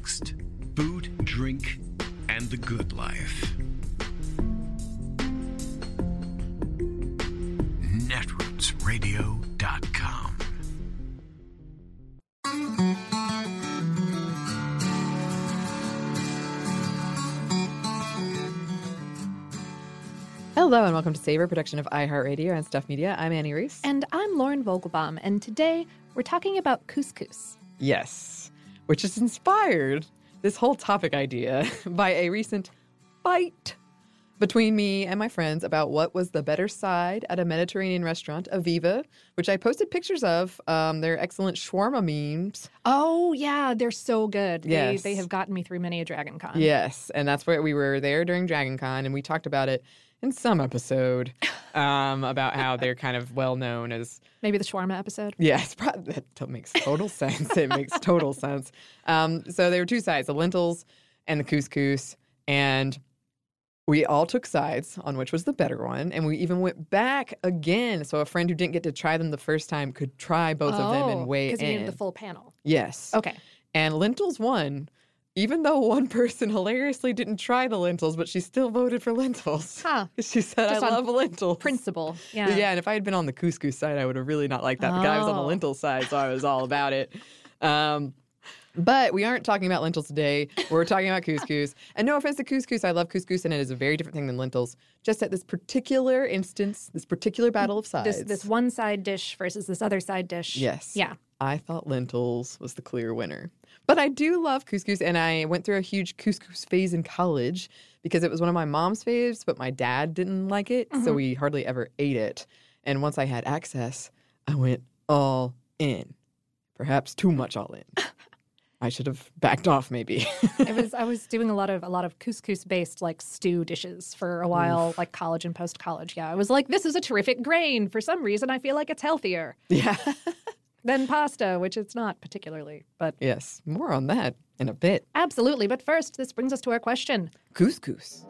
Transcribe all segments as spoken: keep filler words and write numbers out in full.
next. Food, drink, and the good life. netroots radio dot com. Hello and welcome to Savor, production of iHeartRadio and Stuff Media. I'm Annie Reese. And I'm Lauren Vogelbaum, and today we're talking about couscous. Yes, which is inspired, this whole topic idea, by a recent fight between me and my friends about what was the better side at a Mediterranean restaurant, Aviva, which I posted pictures of. Um, they're excellent shawarma memes. Oh, yeah, they're so good. Yes. They, they have gotten me through many a Dragon Con. Yes, and that's where we were there during Dragon Con, and we talked about it in some episode um, about how they're kind of well known as... Maybe the shawarma episode? Yes, that makes total sense. It makes total sense. Um, so there were two sides, the lentils and the couscous, and we all took sides on which was the better one, and we even went back again so a friend who didn't get to try them the first time could try both oh, of them and weigh because in. you needed the full panel. Yes. Okay. And lentils won. Even though one person hilariously didn't try the lentils, but she still voted for lentils. Huh. She said, Just I on love lentils. Principle. Yeah. Yeah, and if I had been on the couscous side, I would have really not liked that. The guy was on the Oh. lentil side, so I was all about it. Um, but we aren't talking about lentils today. We're talking about couscous. And no offense to couscous, I love couscous, and it is a very different thing than lentils. Just at this particular instance, this particular battle of sides. This this one side dish versus this other side dish. Yes. Yeah. I thought lentils was the clear winner. But I do love couscous, and I went through a huge couscous phase in college because it was one of my mom's faves, but my dad didn't like it, Mm-hmm. so we hardly ever ate it. And once I had access, I went all in. Perhaps too much all in. I should have backed off, maybe. I was I was doing a lot of a lot of couscous based like stew dishes for a while, like college and post college. Yeah, I was like, this is a terrific grain. For some reason, I feel like it's healthier Yeah. than pasta, which it's not particularly. But Yes, more on that in a bit. absolutely. But first, this brings us to our question. Couscous.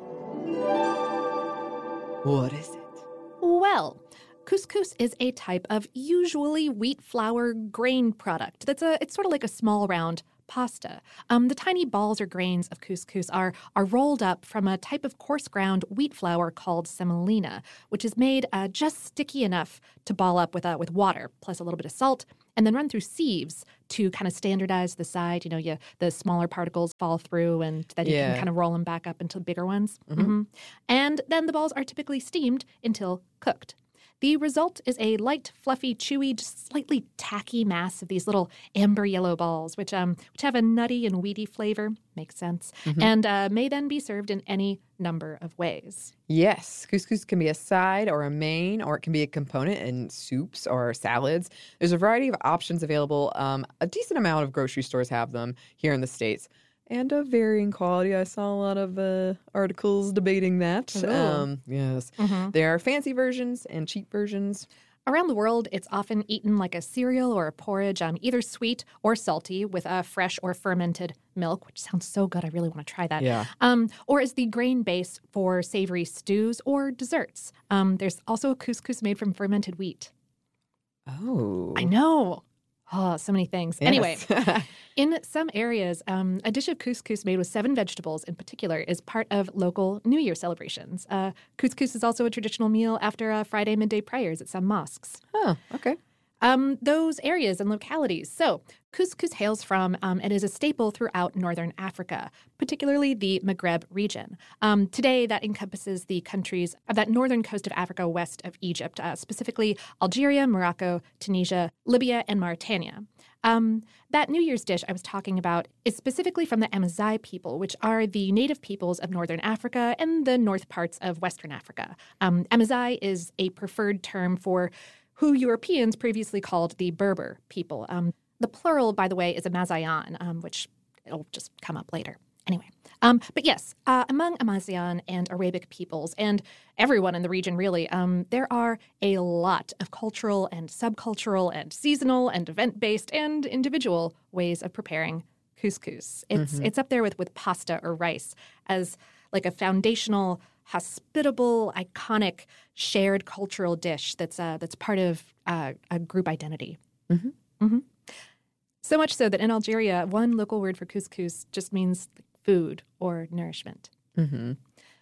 What is it? Well, couscous is a type of usually wheat flour grain product. That's a it's sort of like a small round pasta. Um, the tiny balls or grains of couscous are are rolled up from a type of coarse ground wheat flour called semolina, which is made uh, just sticky enough to ball up with uh, with water plus a little bit of salt, and then run through sieves to kind of standardize the side. You know, you, the smaller particles fall through, and then you Yeah. can kind of roll them back up into bigger ones. Mhm. And then the balls are typically steamed until cooked. The result is a light, fluffy, chewy, just slightly tacky mass of these little amber yellow balls, which um which have a nutty and weedy flavor. Makes sense. And uh, may then be served in any number of ways. Yes, couscous can be a side or a main, or it can be a component in soups or salads. There's a variety of options available. Um, a decent amount of grocery stores have them here in the States, and of varying quality. I saw a lot of uh, articles debating that. Ooh. Um, yes, there are fancy versions and cheap versions. Around the world, it's often eaten like a cereal or a porridge, um, either sweet or salty, with a fresh or fermented milk, which sounds so good. I really want to try that. Yeah. Um, or as the grain base for savory stews or desserts. Um, there's also a couscous made from fermented wheat. Oh, I know. Oh, so many things. Yes. Anyway, in some areas, um, a dish of couscous made with seven vegetables in particular is part of local New Year celebrations. Uh, couscous is also a traditional meal after uh, Friday midday prayers at some mosques. oh, okay. Um, those areas and localities. So, couscous hails from um, and is a staple throughout northern Africa, particularly the Maghreb region. Um, today, that encompasses the countries of that northern coast of Africa west of Egypt, uh, specifically Algeria, Morocco, Tunisia, Libya, and Mauritania. Um, that New Year's dish I was talking about is specifically from the Amazigh people, which are the native peoples of northern Africa and the north parts of western Africa. Um, Amazigh is a preferred term for who Europeans previously called the Berber people. Um, the plural, by the way, is Amazian, um, which it'll just come up later. Anyway, um, but yes, uh, among Amazian and Arabic peoples, and everyone in the region really, um, there are a lot of cultural and subcultural and seasonal and event-based and individual ways of preparing couscous. It's Mm-hmm. it's up there with, with pasta or rice as like a foundational, hospitable, iconic, shared cultural dish that's uh, that's part of uh, a group identity. Mhm. Mm-hmm. So much so that in Algeria, one local word for couscous just means food or nourishment. Mm-hmm.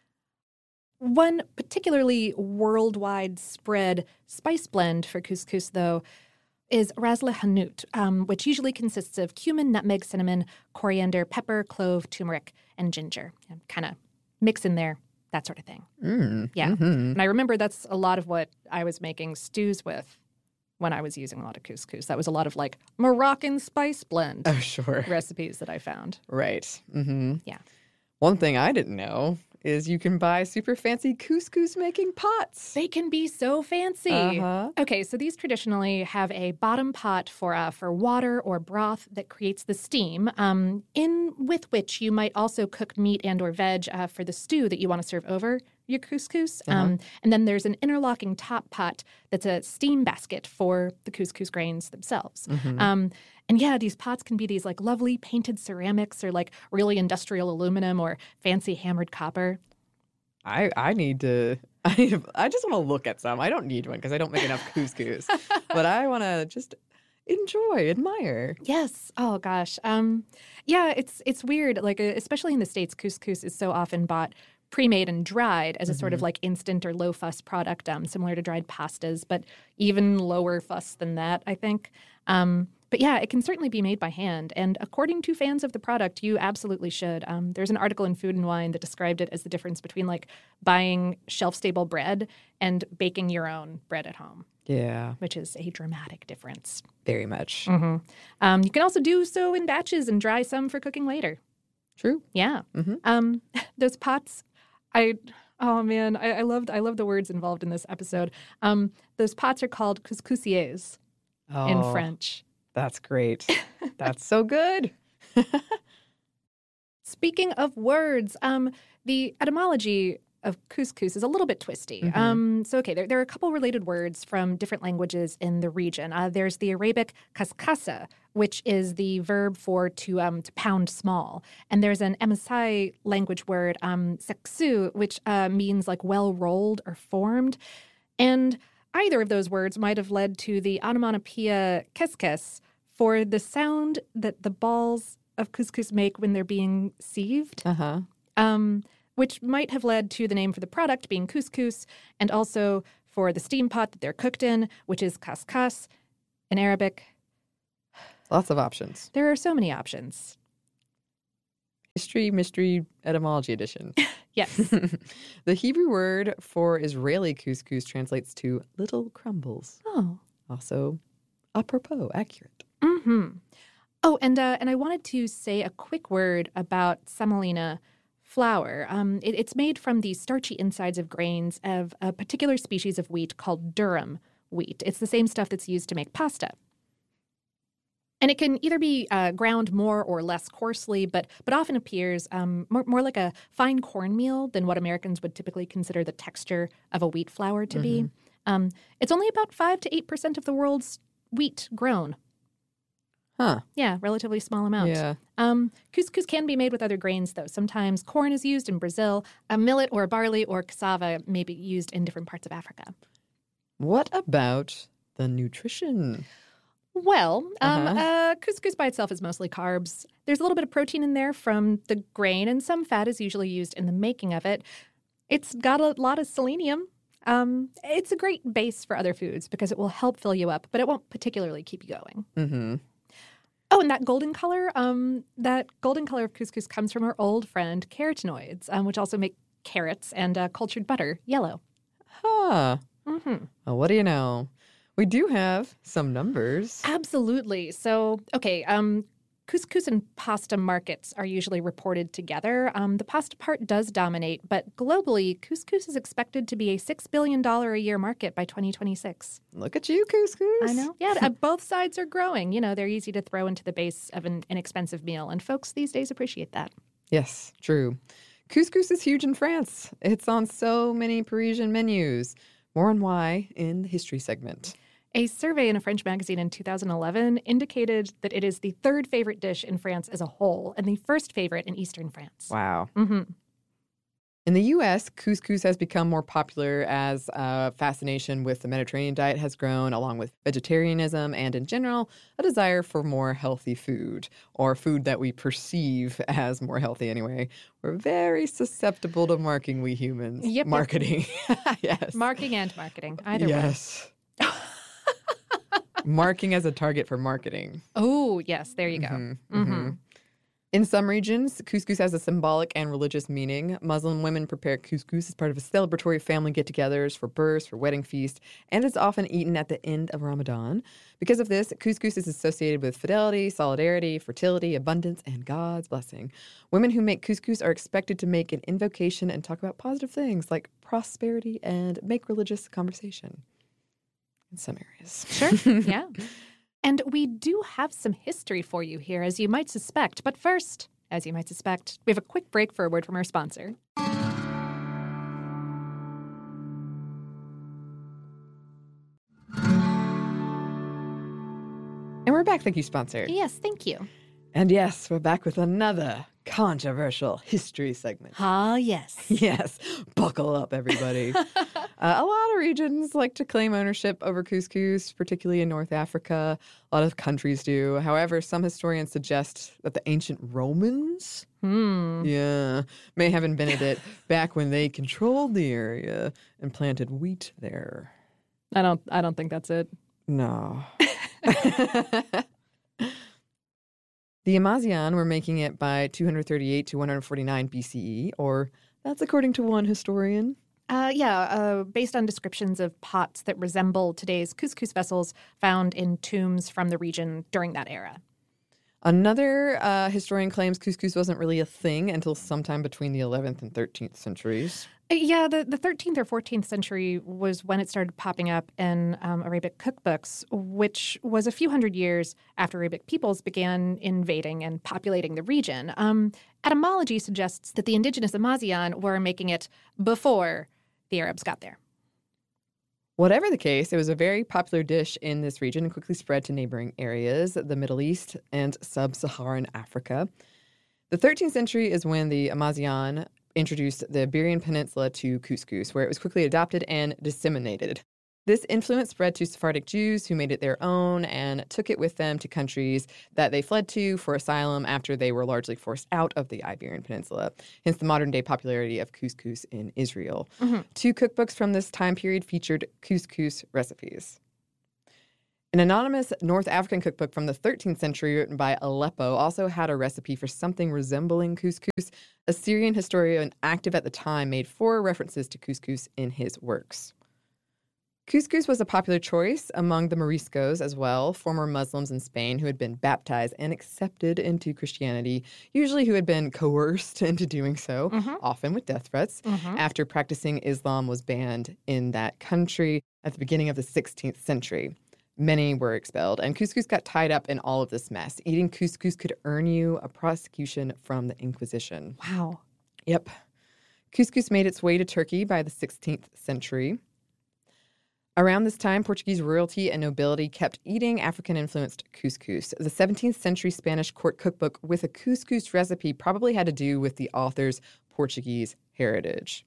One particularly worldwide spread spice blend for couscous, though, is ras el hanout, um, which usually consists of cumin, nutmeg, cinnamon, coriander, pepper, clove, turmeric, and ginger. Kind of mix in there, that sort of thing. Mm. Yeah. Mm-hmm. And I remember that's a lot of what I was making stews with when I was using a lot of couscous. That was a lot of like Moroccan spice blend Oh, sure. recipes that I found. Right. Mm-hmm. Yeah. One thing I didn't know is you can buy super fancy couscous making pots. They can be so fancy. Uh-huh. Okay, so these traditionally have a bottom pot for uh, for water or broth that creates the steam, um, in with which you might also cook meat and or veg uh, for the stew that you want to serve over your couscous. Uh-huh. Um, and then there's an interlocking top pot that's a steam basket for the couscous grains themselves. Mm-hmm. Um, and yeah, these pots can be these like lovely painted ceramics or like really industrial aluminum or fancy hammered copper. I, I need to, I need to, I just want to look at some. I don't need one because I don't make enough couscous. But I want to just enjoy, admire. Yes. Oh gosh. Um, yeah, it's it's weird. Like uh, especially in the States, couscous is so often bought pre-made and dried as a sort of like instant or low fuss product, um, similar to dried pastas, but even lower fuss than that, I think. Um, but yeah, it can certainly be made by hand. And according to fans of the product, you absolutely should. Um, there's an article in Food and Wine that described it as the difference between like buying shelf-stable bread and baking your own bread at home, Yeah, which is a dramatic difference. very much. Mm-hmm. Um, you can also do so in batches and dry some for cooking later. True. Yeah. Mm-hmm. Um, those pots, I oh man, I, I loved I love the words involved in this episode. Um, those pots are called couscousiers Oh, in French. That's great. That's so good. Speaking of words, um, the etymology of couscous is a little bit twisty. Mhm. Um, so, okay, there, there are a couple related words from different languages in the region. Uh, there's the Arabic kaskasa, which is the verb for to um, to pound small. And there's an Emasai language word, um, seksu, which uh, means like well rolled or formed. And either of those words might have led to the onomatopoeia keskes for the sound that the balls of couscous make when they're being sieved. Uh-huh. Um, which might have led to the name for the product being couscous, and also for the steam pot that they're cooked in, which is kaskas in Arabic. Lots of options. There are so many options. History, mystery, etymology edition. Yes. The Hebrew word for Israeli couscous translates to little crumbles. Oh. Also, apropos, accurate. Mm-hmm. Oh, and uh, and I wanted to say a quick word about semolina flour. Um, it, it's made from the starchy insides of grains of a particular species of wheat called durum wheat. It's the same stuff that's used to make pasta. And it can either be uh, ground more or less coarsely, but but often appears um, more, more like a fine cornmeal than what Americans would typically consider the texture of a wheat flour to be. Um, it's only about five to eight percent of the world's wheat grown. Huh. Yeah, relatively small amount. Yeah. Um, couscous can be made with other grains, though. Sometimes corn is used in Brazil. A millet or barley or cassava may be used in different parts of Africa. What about the nutrition? Well, um, Uh-huh. uh, couscous by itself is mostly carbs. There's a little bit of protein in there from the grain, and some fat is usually used in the making of it. It's got a lot of selenium. Um, it's a great base for other foods because it will help fill you up, but it won't particularly keep you going. Mm-hmm. Oh, and that golden color, um, that golden color of couscous comes from our old friend carotenoids, um, which also make carrots and uh, cultured butter yellow. Huh. Mm-hmm. Well, what do you know? We do have some numbers. Absolutely. So, okay, um, couscous and pasta markets are usually reported together. Um, the pasta part does dominate, but globally, couscous is expected to be a six billion dollars a year market by twenty twenty-six. Look at you, couscous. I know. Yeah, uh, both sides are growing. You know, they're easy to throw into the base of an inexpensive meal, and folks these days appreciate that. Yes, true. Couscous is huge in France. It's on so many Parisian menus. More on why in the history segment. A survey in a French magazine in two thousand eleven indicated that it is the third favorite dish in France as a whole and the first favorite in Eastern France. Wow. Mm-hmm. In the U S, couscous has become more popular as uh, fascination with the Mediterranean diet has grown, along with vegetarianism and, in general, a desire for more healthy food, or food that we perceive as more healthy anyway. We're very susceptible to marking, we humans. Yep, yep. Marketing. Yes. Marking and marketing, either Yes. Marking as a target for marketing. Oh, yes, there you go. Mm-hmm, mm-hmm. In some regions, couscous has a symbolic and religious meaning. Muslim women prepare couscous as part of a celebratory family get-togethers for births, for wedding feasts, and it's often eaten at the end of Ramadan. Because of this, couscous is associated with fidelity, solidarity, fertility, abundance, and God's blessing. Women who make couscous are expected to make an invocation and talk about positive things like prosperity and make religious conversation. In some areas. Sure, yeah. And we do have some history for you here, as you might suspect. But first, as you might suspect, we have a quick break for a word from our sponsor. And we're back. Thank you, sponsor. Yes, thank you. And yes, we're back with another controversial history segment. Ah, yes. Yes. Buckle up, everybody. uh, a lot of regions like to claim ownership over couscous, particularly in North Africa. A lot of countries do. However, some historians suggest that the ancient Romans, Hmm. yeah, may have invented it back when they controlled the area and planted wheat there. I don't I don't think that's it. No. The Amazian were making it by two thirty-eight to one forty-nine B C E, or that's according to one historian. Uh, yeah, uh, based on descriptions of pots that resemble today's couscous vessels found in tombs from the region during that era. Another uh, historian claims couscous wasn't really a thing until sometime between the eleventh and thirteenth centuries. Uh, Yeah, the, the thirteenth or fourteenth century was when it started popping up in um, Arabic cookbooks, which was a few hundred years after Arabic peoples began invading and populating the region. Um, etymology suggests that the indigenous Amazian were making it before the Arabs got there. Whatever the case, it was a very popular dish in this region and quickly spread to neighboring areas, the Middle East and sub-Saharan Africa. The thirteenth century is when the Amazian introduced the Iberian Peninsula to couscous, where it was quickly adopted and disseminated. This influence spread to Sephardic Jews who made it their own and took it with them to countries that they fled to for asylum after they were largely forced out of the Iberian Peninsula, hence the modern-day popularity of couscous in Israel. Mm-hmm. Two cookbooks from this time period featured couscous recipes. An anonymous North African cookbook from the thirteenth century written by Aleppo also had a recipe for something resembling couscous. A Syrian historian active at the time made four references to couscous in his works. Couscous was a popular choice among the Moriscos as well, former Muslims in Spain who had been baptized and accepted into Christianity, usually who had been coerced into doing so, mm-hmm. often with death threats, mm-hmm. after practicing Islam was banned in that country at the beginning of the sixteenth century. Many were expelled, and couscous got tied up in all of this mess. Eating couscous could earn you a prosecution from the Inquisition. Wow. Yep. Couscous made its way to Turkey by the sixteenth century. Around this time, Portuguese royalty and nobility kept eating African-influenced couscous. The seventeenth century Spanish court cookbook with a couscous recipe probably had to do with the author's Portuguese heritage.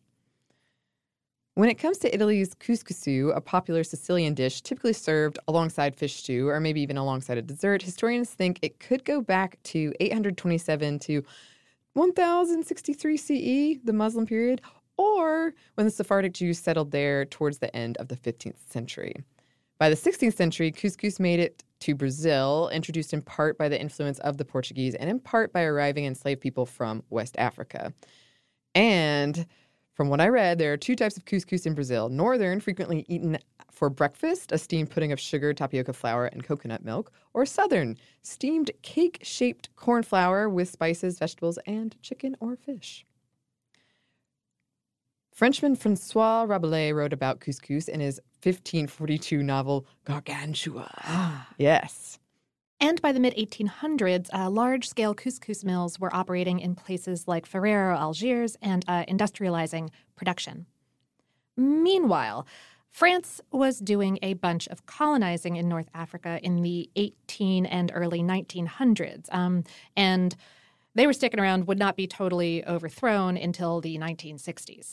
When it comes to Italy's couscous, a popular Sicilian dish typically served alongside fish stew or maybe even alongside a dessert, historians think it could go back to eight twenty-seven to one thousand sixty-three C E, the Muslim period, or when the Sephardic Jews settled there towards the end of the fifteenth century. By the sixteenth century, couscous made it to Brazil, introduced in part by the influence of the Portuguese and in part by arriving enslaved people from West Africa. And from what I read, there are two types of couscous in Brazil. Northern, frequently eaten for breakfast, a steamed pudding of sugar, tapioca flour, and coconut milk. Or southern, steamed cake-shaped corn flour with spices, vegetables, and chicken or fish. Frenchman François Rabelais wrote about couscous in his fifteen forty-two novel Gargantua. Yes. And by the mid eighteen hundreds, uh, large-scale couscous mills were operating in places like Ferrero, Algiers, and uh, industrializing production. Meanwhile, France was doing a bunch of colonizing in North Africa in the eighteen and early nineteen hundreds. Um, and they were sticking around, would not be totally overthrown until the nineteen sixties.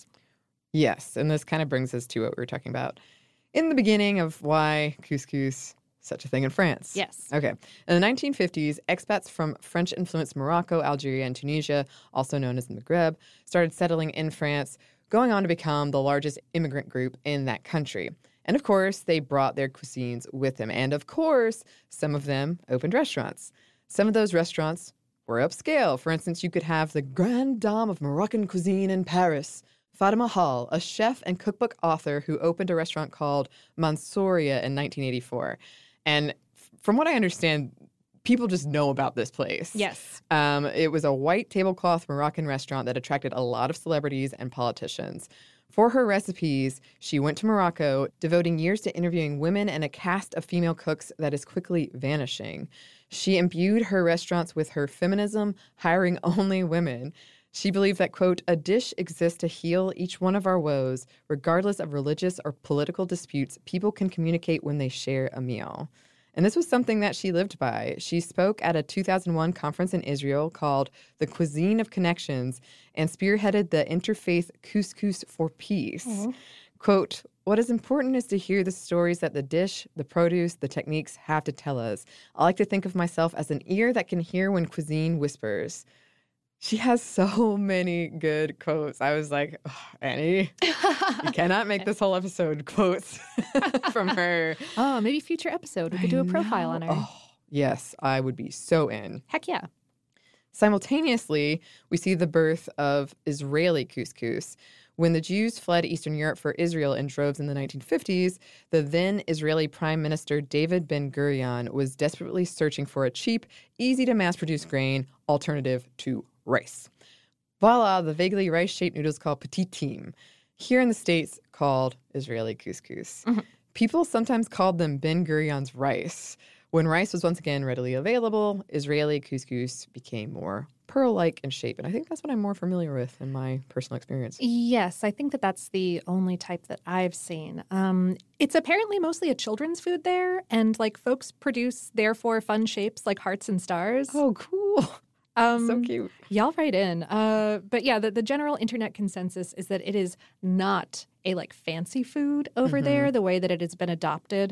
Yes, and this kind of brings us to what we were talking about in the beginning of why couscous such a thing in France. Yes. Okay. In the nineteen fifties, expats from French-influenced Morocco, Algeria, and Tunisia, also known as the Maghreb, started settling in France, going on to become the largest immigrant group in that country. And of course, they brought their cuisines with them. And of course, some of them opened restaurants. Some of those restaurants were upscale. For instance, you could have the Grande Dame of Moroccan cuisine in Paris, Fatima Hall, a chef and cookbook author who opened a restaurant called Mansouria in nineteen eighty-four. And f- from what I understand, people just know about this place. Yes. Um, it was a white tablecloth Moroccan restaurant that attracted a lot of celebrities and politicians. For her recipes, she went to Morocco, devoting years to interviewing women and a cast of female cooks that is quickly vanishing. She imbued her restaurants with her feminism, hiring only women. She believed that, quote, a dish exists to heal each one of our woes. Regardless of religious or political disputes, people can communicate when they share a meal. And this was something that she lived by. She spoke at a two thousand one conference in Israel called The Cuisine of Connections and spearheaded the interfaith Couscous for Peace. Mm-hmm. Quote, what is important is to hear the stories that the dish, the produce, the techniques have to tell us. I like to think of myself as an ear that can hear when cuisine whispers. She has so many good quotes. I was like, oh, Annie, you cannot make this whole episode quotes from her. Oh, maybe future episode. We could do a profile on her. Oh, yes, I would be so in. Heck yeah. Simultaneously, we see the birth of Israeli couscous. When the Jews fled Eastern Europe for Israel in droves in the nineteen fifties, the then Israeli Prime Minister David Ben-Gurion was desperately searching for a cheap, easy-to-mass-produce grain alternative to rice. Voila, the vaguely rice-shaped noodles called petitim. Here in the States, called Israeli couscous. Mm-hmm. People sometimes called them Ben-Gurion's rice. When rice was once again readily available, Israeli couscous became more pearl-like in shape. And I think that's what I'm more familiar with in my personal experience. Yes, I think that that's the only type that I've seen. Um, it's apparently mostly a children's food there, and like folks produce, therefore, fun shapes like hearts and stars. Oh, cool. Um, so cute. Y'all write in. Uh, but yeah, the, the general internet consensus is that it is not a like fancy food over mm-hmm. there the way that it has been adopted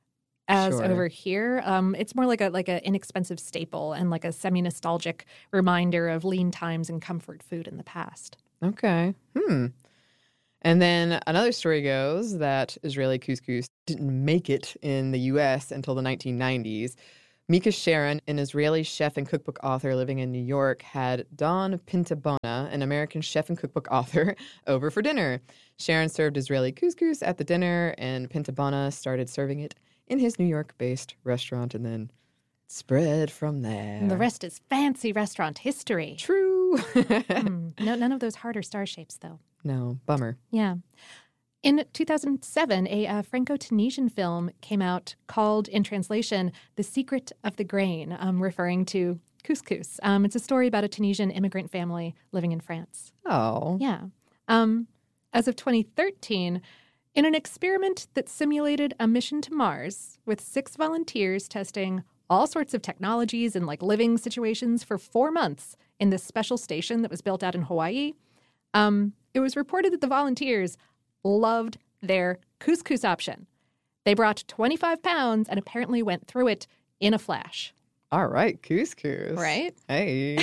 as sure. over here. Um, it's more like a like an inexpensive staple and like a semi-nostalgic reminder of lean times and comfort food in the past. Okay. Hmm. And then another story goes that Israeli couscous didn't make it in the U S until the nineteen nineties. Mika Sharon, an Israeli chef and cookbook author living in New York, had Don Pintabona, an American chef and cookbook author, over for dinner. Sharon served Israeli couscous at the dinner, and Pintabona started serving it in his New York-based restaurant and then spread from there. And the rest is fancy restaurant history. True. mm, no, none of those harder star shapes, though. No, bummer. Yeah. In two thousand seven, a uh, Franco-Tunisian film came out called, in translation, The Secret of the Grain, um, referring to couscous. Um, it's a story about a Tunisian immigrant family living in France. Oh. Yeah. Um, as of twenty thirteen, in an experiment that simulated a mission to Mars with six volunteers testing all sorts of technologies and like living situations for four months in this special station that was built out in Hawaii, um, it was reported that the volunteers loved their couscous option. They brought twenty-five pounds and apparently went through it in a flash. All right, couscous. Right? Hey.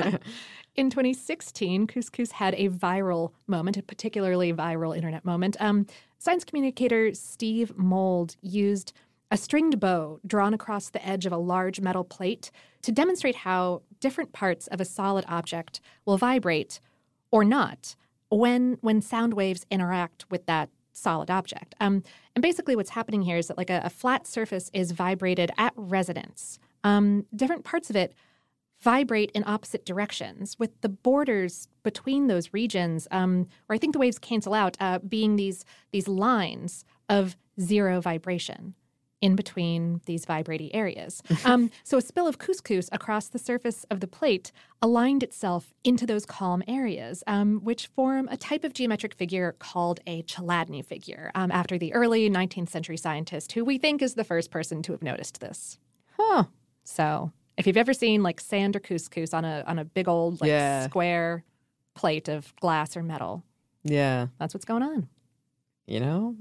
In twenty sixteen, couscous had a viral moment, a particularly viral internet moment. Um, science communicator Steve Mold used a stringed bow drawn across the edge of a large metal plate to demonstrate how different parts of a solid object will vibrate or not when when sound waves interact with that solid object. Um, and basically what's happening here is that like a, a flat surface is vibrated at resonance. Um, different parts of it vibrate in opposite directions, with the borders between those regions, um, where I think the waves cancel out, uh, being these these lines of zero vibration in between these vibrating areas. Um, so a spill of couscous across the surface of the plate aligned itself into those calm areas, um, which form a type of geometric figure called a Chladni figure, um, after the early nineteenth century scientist who we think is the first person to have noticed this. Huh. So If you've ever seen like sand or couscous on a on a big old like Yeah. square plate of glass or metal, Yeah. that's what's going on. You know?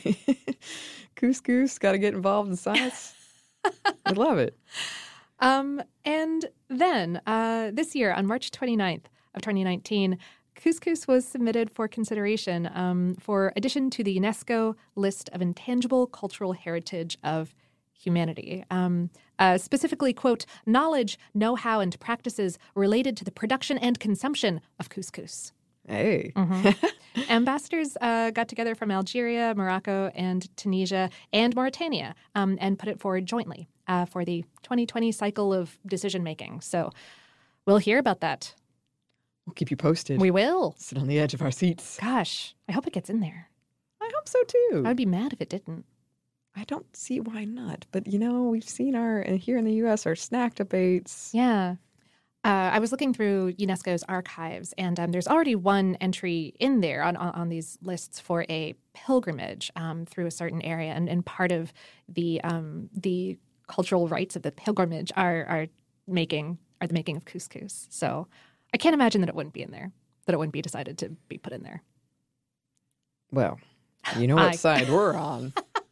Couscous, got to get involved in science. I love it. Um, and then uh, this year, on March twenty-ninth of twenty nineteen, couscous was submitted for consideration um, for addition to the UNESCO list of intangible cultural heritage of humanity. Um, uh, specifically, quote, knowledge, know-how, and practices related to the production and consumption of couscous. Hey. Ambassadors uh, got together from Algeria, Morocco, and Tunisia, and Mauritania, um, and put it forward jointly uh, for the twenty twenty cycle of decision-making. So we'll hear about that. We'll keep you posted. We will. Sit on the edge of our seats. Gosh, I hope it gets in there. I hope so, too. I'd be mad if it didn't. I don't see why not. But, you know, we've seen our, and here in the U S, our snack debates. Yeah. Uh, I was looking through UNESCO's archives, and um, there's already one entry in there on, on, on these lists for a pilgrimage um, through a certain area, and, and part of the um, the cultural rites of the pilgrimage are are making are the making of couscous. So I can't imagine that it wouldn't be in there, that it wouldn't be decided to be put in there. Well, you know what I- side we're on.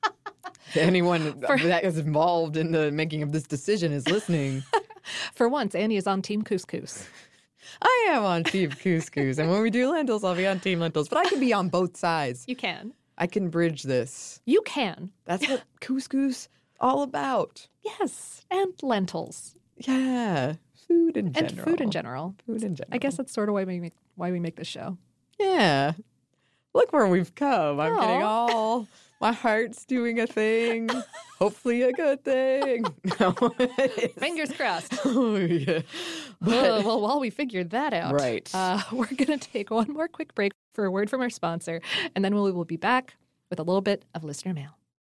Anyone For- that is involved in the making of this decision is listening. For once, Annie is on Team Couscous. I am on Team Couscous, and when we do lentils, I'll be on Team Lentils. But I can be on both sides. You can. I can bridge this. You can. That's what couscous all about. Yes. And lentils. Yeah, food in general. And food in general. Food in general. I guess that's sort of why we make, why we make this show. Yeah. Look where we've come. I'm getting Aw. all. My heart's doing a thing. Hopefully, a good thing. No. Fingers crossed. Oh, yeah. well, well, while we figured that out, Right. uh, we're going to take one more quick break for a word from our sponsor, and then we will be back with a little bit of listener mail.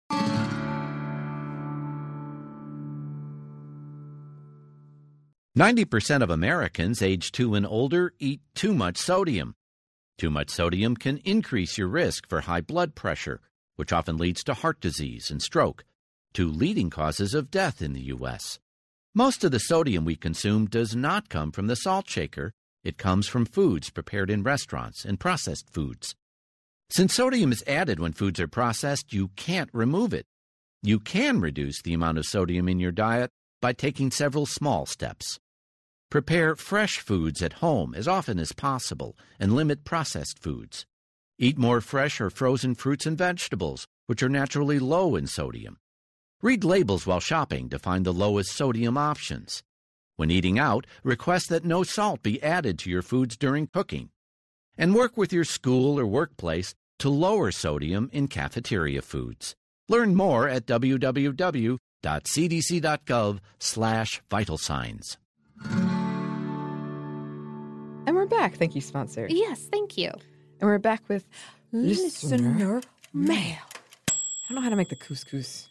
ninety percent of Americans age two and older eat too much sodium. Too much sodium can increase your risk for high blood pressure, which often leads to heart disease and stroke, two leading causes of death in the U S. Most of the sodium we consume does not come from the salt shaker. It comes from foods prepared in restaurants and processed foods. Since sodium is added when foods are processed, you can't remove it. You can reduce the amount of sodium in your diet by taking several small steps. Prepare fresh foods at home as often as possible and limit processed foods. Eat more fresh or frozen fruits and vegetables, which are naturally low in sodium. Read labels while shopping to find the lowest sodium options. When eating out, request that no salt be added to your foods during cooking. And work with your school or workplace to lower sodium in cafeteria foods. Learn more at w w w dot c d c dot gov slash vital signs. And we're back. Thank you, sponsor. Yes, thank you. And we're back with Listener mail. I don't know how to make the couscous.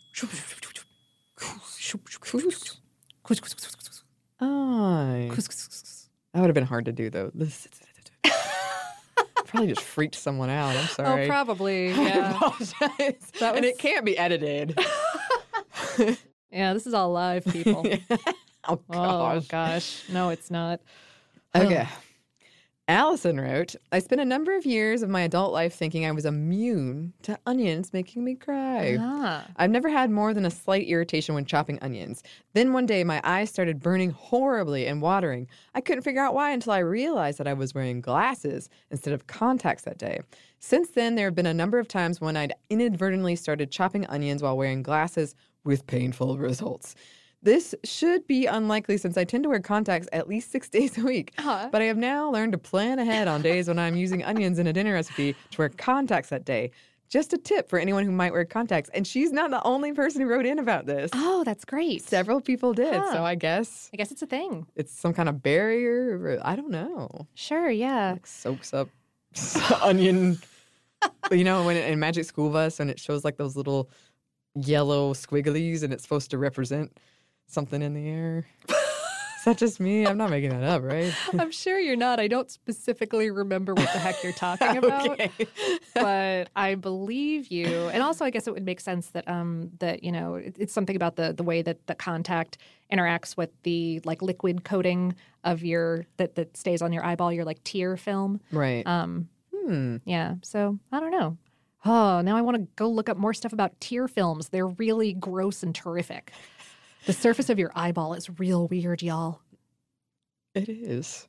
Oh, that would have been hard to do, though. Probably just freaked someone out. I'm sorry. Oh, probably. I Yeah. apologize. That And was- it can't be edited. Yeah, this is all live, people. Oh, Oh, gosh. gosh. No, it's not. Okay. Allison wrote, I spent a number of years of my adult life thinking I was immune to onions making me cry. Ah. I've never had more than a slight irritation when chopping onions. Then one day, my eyes started burning horribly and watering. I couldn't figure out why until I realized that I was wearing glasses instead of contacts that day. Since then, there have been a number of times when I'd inadvertently started chopping onions while wearing glasses with painful results. This should be unlikely since I tend to wear contacts at least six days a week. Uh-huh. But I have now learned to plan ahead on days when I'm using onions in a dinner recipe to wear contacts that day. Just a tip for anyone who might wear contacts. And she's not the only person who wrote in about this. Oh, that's great. Several people did. Huh. So I guess I guess it's a thing. it's some kind of barrier. Or, I don't know. Sure, yeah. Like soaks up onion. You know, when it, in Magic School Bus, and it shows like those little yellow squigglies, and it's supposed to represent something in the air. Is that just me? I'm not making that up, right? I'm sure you're not. I don't specifically remember what the heck you're talking about, Okay. but I believe you. And also, I guess it would make sense that um that you know it, it's something about the the way that the contact interacts with the like liquid coating of your that that stays on your eyeball, your like tear film. Right. Um, Hmm. yeah. So I don't know. Oh, now I want to go look up more stuff about tear films. They're really gross and terrific. The surface of your eyeball is real weird, y'all. It is.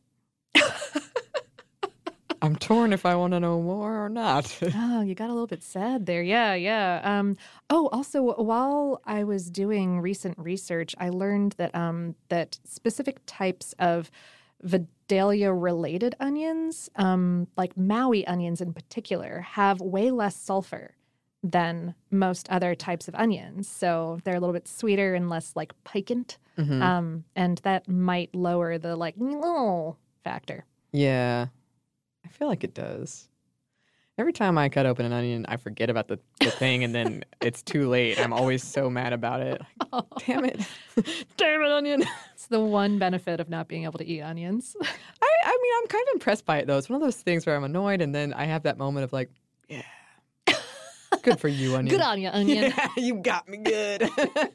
I'm torn if I want to know more or not. Oh, you got a little bit sad there. Yeah, yeah. Um, oh, also, while I was doing recent research, I learned that um, that specific types of Vidalia-related onions, um, like Maui onions in particular, have way less sulfur than most other types of onions. So they're a little bit sweeter and less like piquant. Mhm. Um, and that might lower the like factor. Yeah. I feel like it does. Every time I cut open an onion, I forget about the, the thing, and then it's too late. I'm always so mad about it. Like, damn it. Damn it, onion. It's the one benefit of not being able to eat onions. I, I mean, I'm kind of impressed by it, though. It's one of those things where I'm annoyed, and then I have that moment of like, yeah. Good for you, onion. Good on you, onion. Yeah, you got me good.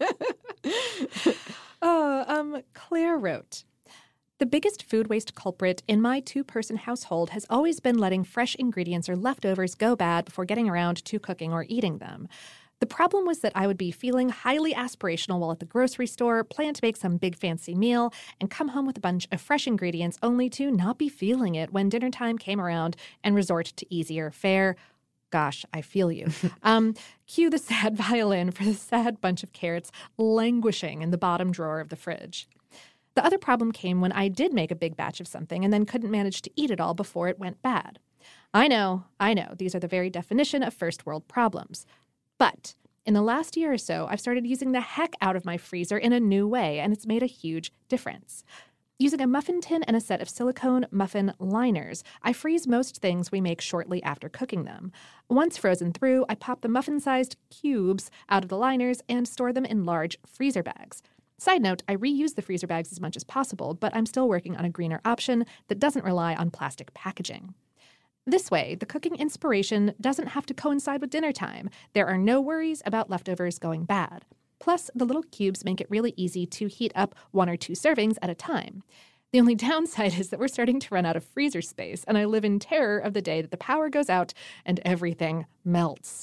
Oh, um, Claire wrote, the biggest food waste culprit in my two-person household has always been letting fresh ingredients or leftovers go bad before getting around to cooking or eating them. The problem was that I would be feeling highly aspirational while at the grocery store, plan to make some big fancy meal, and come home with a bunch of fresh ingredients only to not be feeling it when dinner time came around and resort to easier fare. Gosh, I feel you. Um, cue the sad violin for the sad bunch of carrots languishing in the bottom drawer of the fridge. The other problem came when I did make a big batch of something and then couldn't manage to eat it all before it went bad. I know, I know, these are the very definition of first world problems. But in the last year or so, I've started using the heck out of my freezer in a new way, and it's made a huge difference. Using a muffin tin and a set of silicone muffin liners, I freeze most things we make shortly after cooking them. Once frozen through, I pop the muffin-sized cubes out of the liners and store them in large freezer bags. Side note, I reuse the freezer bags as much as possible, but I'm still working on a greener option that doesn't rely on plastic packaging. This way, the cooking inspiration doesn't have to coincide with dinner time. There are no worries about leftovers going bad. Plus, the little cubes make it really easy to heat up one or two servings at a time. The only downside is that we're starting to run out of freezer space, and I live in terror of the day that the power goes out and everything melts.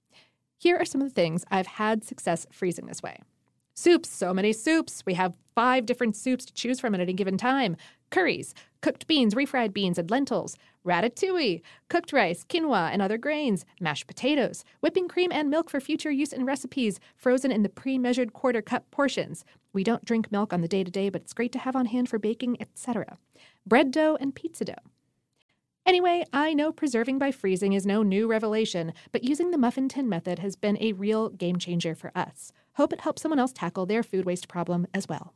Here are some of the things I've had success freezing this way. Soups, so many soups. We have five different soups to choose from at any given time. Curries, cooked beans, refried beans, and lentils. Ratatouille, cooked rice, quinoa, and other grains. Mashed potatoes, whipping cream and milk for future use in recipes, frozen in the pre-measured quarter cup portions. We don't drink milk on the day-to-day, but it's great to have on hand for baking, et cetera. Bread dough and pizza dough. Anyway, I know preserving by freezing is no new revelation, but using the muffin tin method has been a real game changer for us. Hope it helps someone else tackle their food waste problem as well.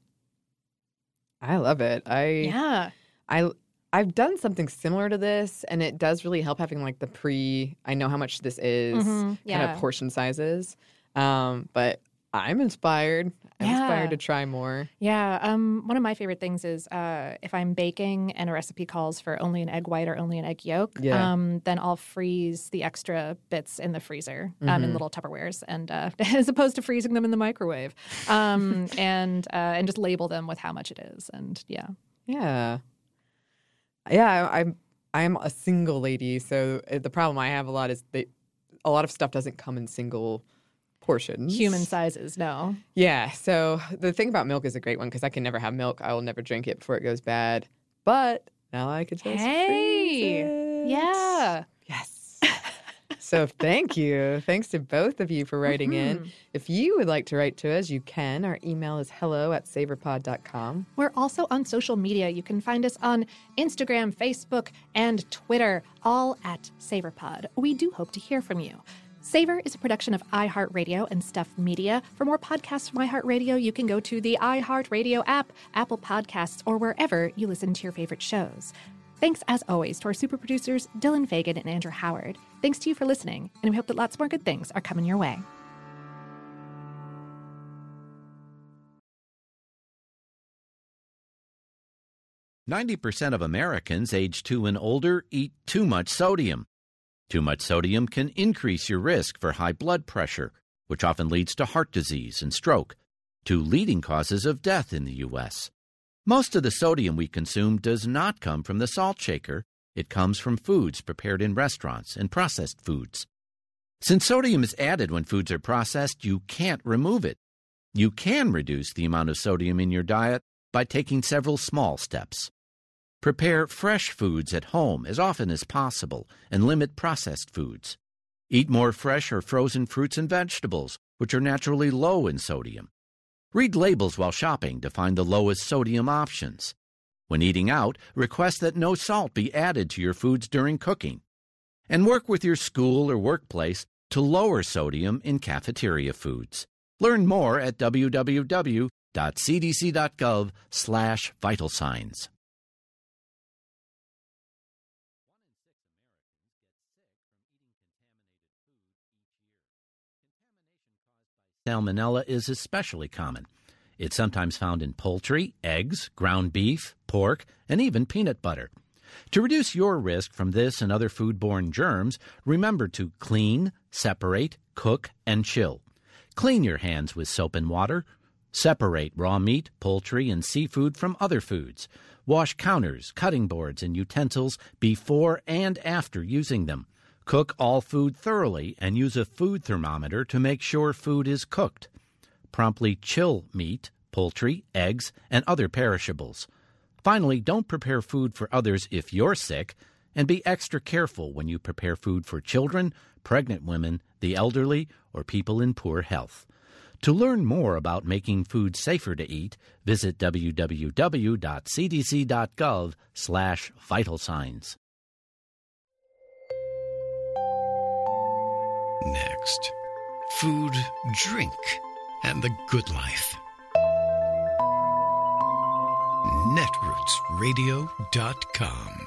I love it. I Yeah. I I've done something similar to this, and it does really help having like the pre. I know how much this is, Mhm, kind yeah. of portion sizes. Um, but I'm inspired. I'm Yeah. inspired to try more. Yeah, um, one of my favorite things is uh, if I'm baking and a recipe calls for only an egg white or only an egg yolk, Yeah. um, then I'll freeze the extra bits in the freezer um, in Mhm. little Tupperwares, and uh, as opposed to freezing them in the microwave, um, and uh, and just label them with how much it is, and yeah, Yeah, yeah. I, I'm I'm a single lady, so uh, the problem I have a lot is that a lot of stuff doesn't come in single portions. human sizes, no. Yeah. So the thing about milk is a great one because I can never have milk. I will never drink it before it goes bad. But now I can just Hey, freeze it. yeah. Yes. So thank you. Thanks to both of you for writing in. Mhm. If you would like to write to us, you can. Our email is hello at saverpod dot com. We're also on social media. You can find us on Instagram, Facebook, and Twitter, all at SavorPod. We do hope to hear from you. Savor is a production of iHeartRadio and Stuff Media. For more podcasts from iHeartRadio, you can go to the iHeartRadio app, Apple Podcasts, or wherever you listen to your favorite shows. Thanks, as always, to our super producers, Dylan Fagan and Andrew Howard. Thanks to you for listening, and we hope that lots more good things are coming your way. ninety percent of Americans age two and older eat too much sodium. Too much sodium can increase your risk for high blood pressure, which often leads to heart disease and stroke, two leading causes of death in the U S Most of the sodium we consume does not come from the salt shaker. It comes from foods prepared in restaurants and processed foods. Since sodium is added when foods are processed, you can't remove it. You can reduce the amount of sodium in your diet by taking several small steps. Prepare fresh foods at home as often as possible and limit processed foods. Eat more fresh or frozen fruits and vegetables, which are naturally low in sodium. Read labels while shopping to find the lowest sodium options. When eating out, request that no salt be added to your foods during cooking. And work with your school or workplace to lower sodium in cafeteria foods. Learn more at w w w dot c d c dot gov slash vital signs. Salmonella is especially common. It's sometimes found in poultry, eggs, ground beef, pork, and even peanut butter. To reduce your risk from this and other foodborne germs, remember to clean, separate, cook, and chill. Clean your hands with soap and water. Separate raw meat, poultry, and seafood from other foods. Wash counters, cutting boards, and utensils before and after using them. Cook all food thoroughly and use a food thermometer to make sure food is cooked. Promptly chill meat, poultry, eggs, and other perishables. Finally, don't prepare food for others if you're sick, and be extra careful when you prepare food for children, pregnant women, the elderly, or people in poor health. To learn more about making food safer to eat, visit w w w dot c d c dot gov slash vital signs. Next, food, drink, and the good life. netroots radio dot com.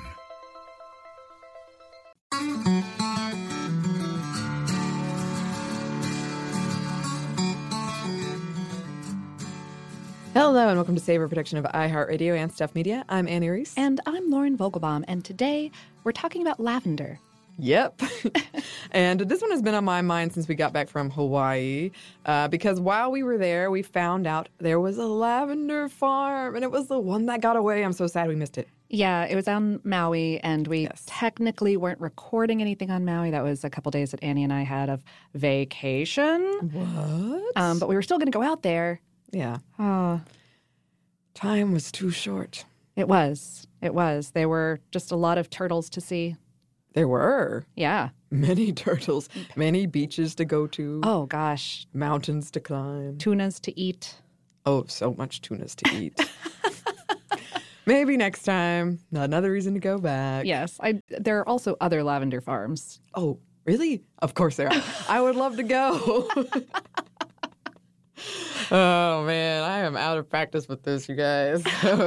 Hello and welcome to Savor Production of iHeartRadio and Stuff Media. I'm Annie Reese. And I'm Lauren Vogelbaum, and today we're talking about lavender. Yep. And this one has been on my mind since we got back from Hawaii, uh, because while we were there, we found out there was a lavender farm, and it was the one that got away. I'm so sad we missed it. Yeah, it was on Maui, and we Yes. technically weren't recording anything on Maui. That was a couple days that Annie and I had of vacation. What? Um, but we were still going to go out there. Yeah. Oh, Time was too short. it was. It was. There were just a lot of turtles to see. There were Yeah. many turtles, many beaches to go to, Oh, gosh. mountains to climb. Tunas to eat. Oh, so much tunas to eat. Maybe next time. Another reason to go back. Yes. I, there are also other lavender farms. Oh, really? Of course there are. I would love to go. Oh, man. I am out of practice with this, you guys.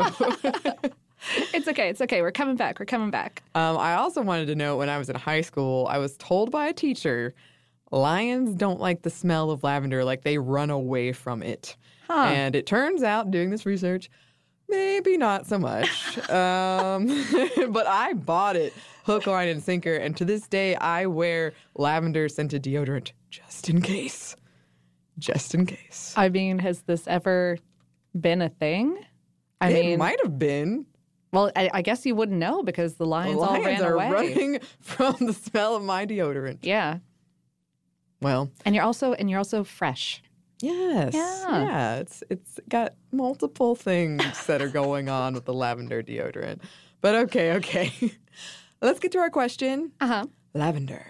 It's okay. It's okay. We're coming back. We're coming back. um, I also wanted to know when I was in high school, I was told by a teacher, lions don't like the smell of lavender. Like, they run away from it. Huh. And it turns out, doing this research, maybe not so much. um, but I bought it, hook, line, and sinker. And to this day, I wear lavender-scented deodorant just in case. Just in case. I mean, has this ever been a thing? I it mean, might have been. well, I, I guess you wouldn't know because the lions, The lions all ran are away. running from the smell of my deodorant. Yeah, Well, and you're also and you're also fresh. yes. Yeah. Yeah. It's it's got multiple things that are going on with the lavender deodorant. But okay, okay. Let's get to our question. Uh huh. Lavender.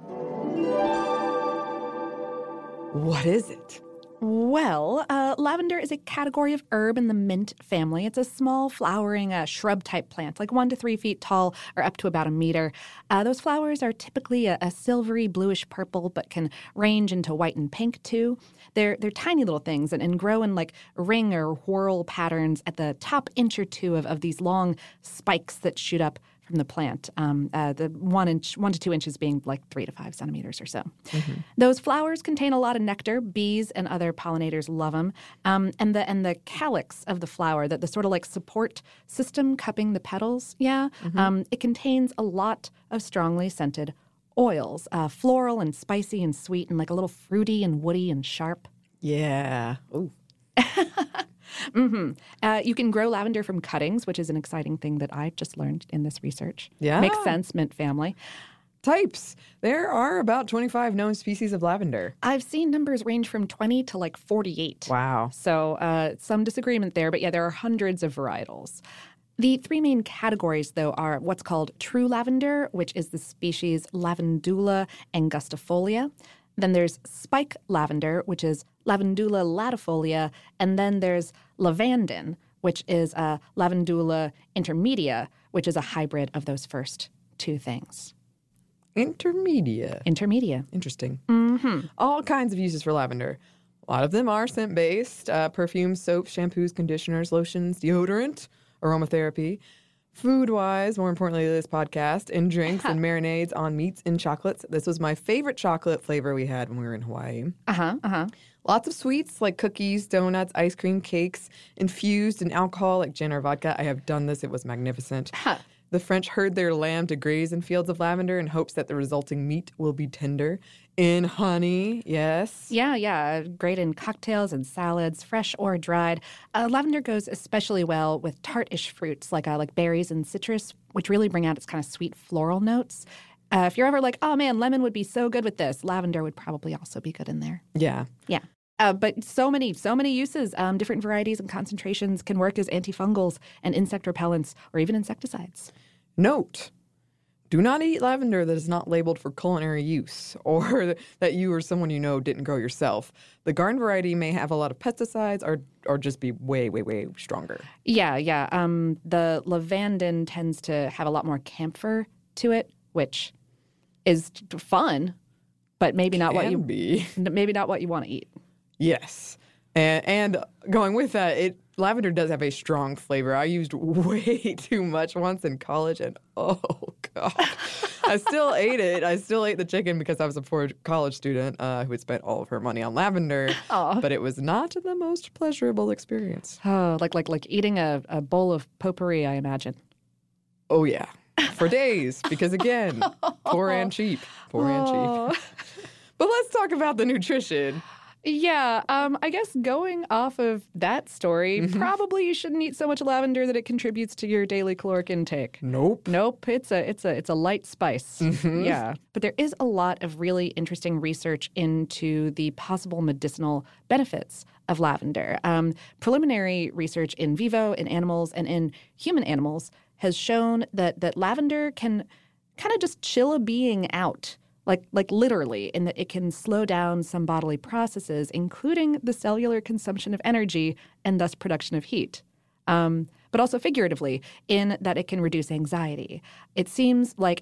What is it? Well, uh, lavender is a category of herb in the mint family. It's a small flowering uh, shrub-type plant, like one to three feet tall or up to about a meter. Uh, those flowers are typically a, a silvery bluish purple, but can range into white and pink too. They're they're tiny little things and, and grow in like ring or whorl patterns at the top inch or two of, of these long spikes that shoot up from the plant, um, uh, the one inch, one to two inches being like three to five centimeters or so. Mm-hmm. Those flowers contain a lot of nectar. Bees and other pollinators love them. Um, and the and the calyx of the flower, that the sort of like support system cupping the petals, yeah, mm-hmm. um, it contains a lot of strongly scented oils, uh, floral and spicy and sweet and like a little fruity and woody and sharp. Yeah. Ooh. mm-hmm. uh, you can grow lavender from cuttings, which is an exciting thing that I just learned in this research. Yeah. Makes sense, mint family. Types. There are about twenty-five known species of lavender. I've seen numbers range from twenty to like forty-eight. Wow. So uh, some disagreement there, but yeah, there are hundreds of varietals. The three main categories, though, are what's called true lavender, which is the species Lavandula angustifolia. Then there's spike lavender, which is Lavandula latifolia. And then there's lavandin, which is uh, Lavandula intermedia, which is a hybrid of those first two things. Intermedia. Intermedia. Interesting. Mm-hmm. All kinds of uses for lavender. A lot of them are scent-based. Uh, perfumes, soaps, shampoos, conditioners, lotions, deodorant, aromatherapy. Food-wise, more importantly to this podcast, in drinks and marinades on meats and chocolates. This was my favorite chocolate flavor we had when we were in Hawaii. Uh-huh, uh-huh. Lots of sweets like cookies, donuts, ice cream, cakes, infused in alcohol like gin or vodka. I have done this. It was magnificent. Huh. The French herd their lamb to graze in fields of lavender in hopes that the resulting meat will be tender. In honey, yes. Yeah, yeah. Great in cocktails and salads, fresh or dried. Uh, lavender goes especially well with tart-ish fruits like uh, like berries and citrus, which really bring out its kind of sweet floral notes. Uh, if you're ever like, oh man, lemon would be so good with this, lavender would probably also be good in there. Yeah. Yeah. Uh, but so many, so many uses. Um, different varieties and concentrations can work as antifungals and insect repellents or even insecticides. Note, do not eat lavender that is not labeled for culinary use or that you or someone you know didn't grow yourself. The garden variety may have a lot of pesticides or, or just be way, way, way stronger. Yeah, yeah. Um, the lavandin tends to have a lot more camphor to it, which is fun, but maybe not Can what you be. maybe not what you want to eat. Yes. And, and going with that, it lavender does have a strong flavor. I used way too much once in college, and oh, God. I still ate it. I still ate the chicken because I was a poor college student uh, who had spent all of her money on lavender. Aw. But it was not the most pleasurable experience. Oh, like like like eating a, a bowl of potpourri, I imagine. Oh, yeah. For days. Because, again, poor and cheap. Poor and Oh. cheap. But let's talk about the nutrition. Yeah, um, I guess going off of that story, Mm-hmm. probably you shouldn't eat so much lavender that it contributes to your daily caloric intake. Nope. Nope, it's a it's a it's a light spice. Mm-hmm. Yeah, but there is a lot of really interesting research into the possible medicinal benefits of lavender. Um, preliminary research in vivo, in animals, and in human animals has shown that that lavender can kind of just chill a being out. Like, like literally, in that it can slow down some bodily processes, including the cellular consumption of energy and thus production of heat. Um, but also figuratively, in that it can reduce anxiety. It seems like